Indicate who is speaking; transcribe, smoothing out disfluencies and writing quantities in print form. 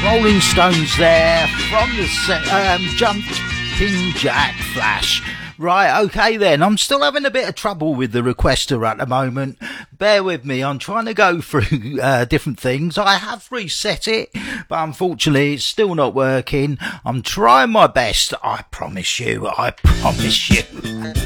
Speaker 1: Rolling Stones there from the Jumping Jack Flash. Right, okay then. I'm still having a bit of trouble with the requester at the moment. Bear with me. I'm trying to go through different things. I have reset it, but unfortunately it's still not working. I'm trying my best. I promise you.